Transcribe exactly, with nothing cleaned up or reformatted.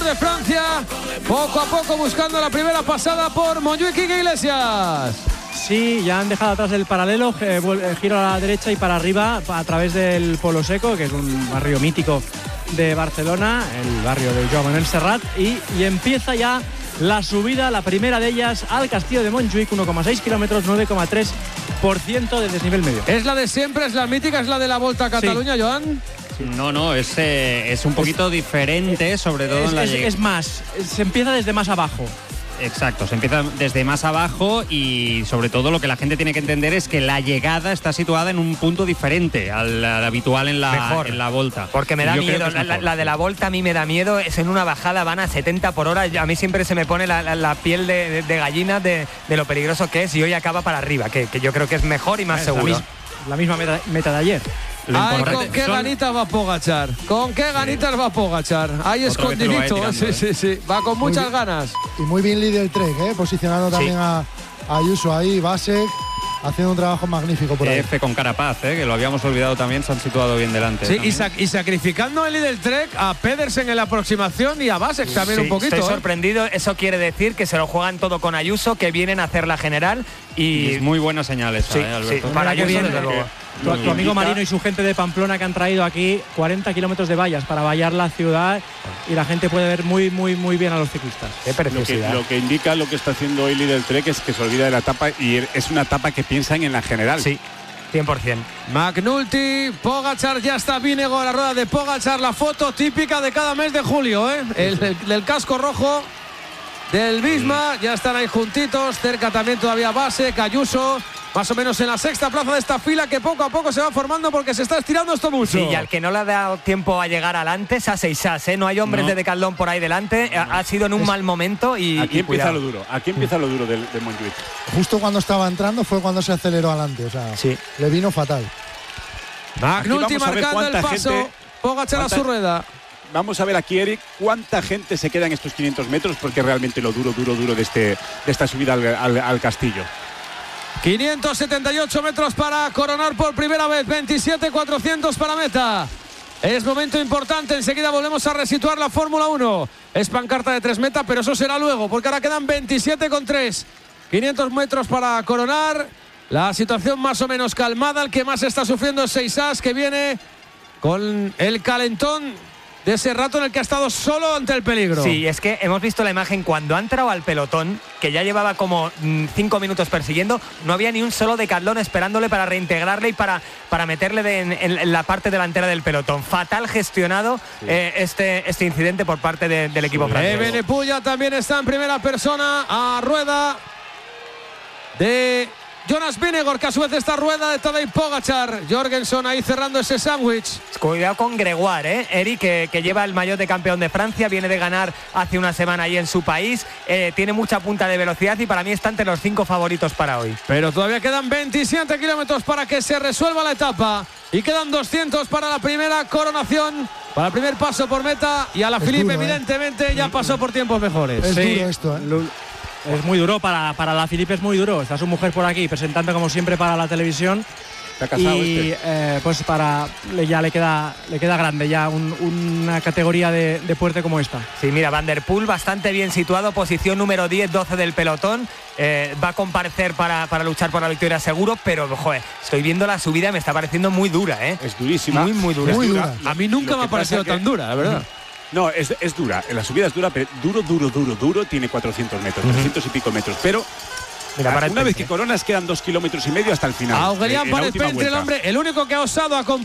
de Francia, poco a poco buscando la primera pasada por Montjuic y Iglesias. Sí, ya han dejado atrás el paralelo, eh, vuelve, giro a la derecha y para arriba a través del Polo Seco, que es un barrio mítico de Barcelona, el barrio de Joan Manuel Serrat, y, y empieza ya la subida, la primera de ellas, al castillo de Montjuic, uno coma seis kilómetros, nueve coma tres por ciento de desnivel medio. ¿Es la de siempre, es la mítica, es la de la Volta a Cataluña, sí. Joan? No, no, es, eh, es un poquito es, diferente, sobre todo es, en la es, es más, se empieza desde más abajo. Exacto, se empieza desde más abajo y sobre todo lo que la gente tiene que entender es que la llegada está situada en un punto diferente al, al habitual en la, mejor, en la Volta. Porque me da miedo, la, la, la de la Volta a mí me da miedo, es en una bajada, van a setenta por hora, a mí siempre se me pone la, la, la piel de, de, de gallina de, de lo peligroso que es y hoy acaba para arriba, que, que yo creo que es mejor y más es seguro. La, mis, la misma meta, meta de ayer. Ay, con qué son... ganitas va Pogačar, con qué ganitas sí. va Pogačar, ahí escondidito, sí, eh. sí, sí, va con muchas muy ganas. Y muy bien líder Trek, ¿eh? Posicionando también sí. a, a Ayuso ahí, Vasek, haciendo un trabajo magnífico por ahí. F con Carapaz, ¿eh? Que lo habíamos olvidado también, se han situado bien delante. Sí, y, sac y sacrificando el líder Trek a Pedersen en la aproximación y a Vasek también sí, un poquito. Estoy ¿eh? sorprendido, eso quiere decir que se lo juegan todo con Ayuso, que vienen a hacer la general y… y es muy buena señal esa, sí, ¿eh, Alberto? Sí, para Ayuso bien, desde luego. Tu, tu amigo Marino y su gente de Pamplona que han traído aquí cuarenta kilómetros de vallas para vallar la ciudad y la gente puede ver muy, muy, muy bien a los ciclistas. Qué preciosidad. Lo que, lo que indica lo que está haciendo hoy líder Trek es que se olvida de la etapa y es una etapa que piensan en la general. Sí, cien por cien. McNulty, Pogačar, ya está Vinegar a la rueda de Pogačar, la foto típica de cada mes de julio, ¿eh? El, el, el casco rojo del Visma, ya están ahí juntitos, cerca también todavía Vasek, Ayuso, más o menos en la sexta plaza de esta fila que poco a poco se va formando porque se está estirando esto mucho. Sí, y al que no le ha dado tiempo a llegar adelante es a Seixas, ¿eh? No hay hombres no. de Decathlon por ahí delante, no. ha, ha sido en un es, mal momento y aquí y empieza cuidado. lo duro, aquí empieza lo duro de, de Montjuic. Justo cuando estaba entrando fue cuando se aceleró adelante, o sea, sí. le vino fatal. McNulty marcando el paso, gente, Pogačar a su rueda. Vamos a ver aquí, Eric, cuánta gente se queda en estos quinientos metros porque realmente lo duro, duro, duro de, este, de esta subida al, al, al castillo. quinientos setenta y ocho metros para coronar por primera vez, veintisiete cuatrocientos para meta. Es momento importante, enseguida volvemos a resituar la Fórmula uno. Es pancarta de tres meta, pero eso será luego, porque ahora quedan veintisiete con tres. quinientos metros para coronar. La situación más o menos calmada, el que más está sufriendo es Seixas, que viene con el calentón de ese rato en el que ha estado solo ante el peligro. Sí, es que hemos visto la imagen cuando ha entrado al pelotón, que ya llevaba como mmm, cinco minutos persiguiendo, no había ni un solo Decathlon esperándole para reintegrarle y para, para meterle de, en, en la parte delantera del pelotón. Fatal gestionado sí. eh, este, este incidente por parte de, del equipo sí. francés. Evenepoel también está en primera persona a rueda de Jonas Vingegaard, que a su vez está rueda de Tadej Pogačar. Jorgensen ahí cerrando ese sándwich. Cuidado con Gregoire, ¿eh? Eric, que, que lleva el maillot de campeón de Francia, viene de ganar hace una semana ahí en su país, eh, tiene mucha punta de velocidad y para mí está entre los cinco favoritos para hoy. Pero todavía quedan veintisiete kilómetros para que se resuelva la etapa y quedan doscientos para la primera coronación, para el primer paso por meta, y a la Philippe evidentemente eh. ya pasó por tiempos mejores. Es sí. duro esto, ¿eh? Es muy duro, para, para la Philippe es muy duro. Está su mujer por aquí presentando como siempre para la televisión. ¿Está casado y este? eh, pues para ya le queda le queda grande ya un, una categoría de, de puerte como esta. Sí, mira, Van der Poel bastante bien situado, posición número diez doce del pelotón. Eh, va a comparecer para, para luchar por la victoria seguro, pero joder, estoy viendo la subida, me está pareciendo muy dura, ¿eh? Es durísima. Muy, muy dura. Muy dura. A mí nunca me ha parecido tan que... dura, la verdad. No, es, es dura, la subida es dura, pero duro, duro, duro, duro, tiene cuatrocientos metros, uh-huh. trescientos y pico metros, pero mira, para una vez que coronas quedan dos kilómetros y medio hasta el final. Aurélien Paris-Pentre, el hombre, el único que ha osado acompañar